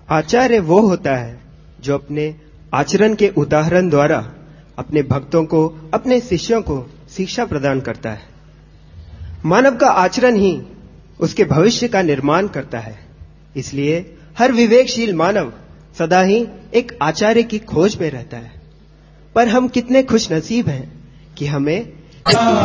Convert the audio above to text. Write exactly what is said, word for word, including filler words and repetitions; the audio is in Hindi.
आचार्य वो होता है जो अपने आचरण के उदाहरण द्वारा अपने भक्तों को, अपने शिष्यों को शिक्षा प्रदान करता है। मानव का आचरण ही उसके भविष्य का निर्माण करता है। इसलिए हर विवेकशील मानव सदा ही एक आचार्य की खोज में रहता है। पर हम कितने खुश नसीब हैं कि हमें